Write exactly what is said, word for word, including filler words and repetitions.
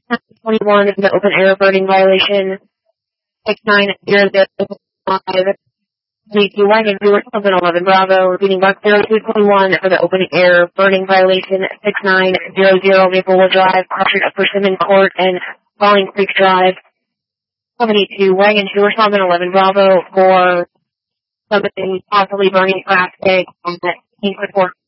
twenty-one for the open air burning violation. six nine zero zero five. twenty-two wagon two seven eleven Bravo. Repeating box zero two twenty-one for the open air burning violation. six nine zero zero Maplewood Drive. Crossing up Persimmon Court and Falling Creek Drive. seventy-two wagon two seven eleven Bravo for something possibly burning plastic on the Kingsford Court.